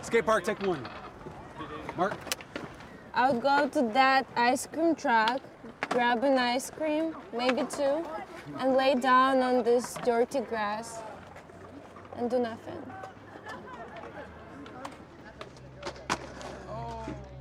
Skate park, take one. Mark? I would go to that ice cream truck, grab an ice cream, maybe two, and lay down on this dirty grass and do nothing.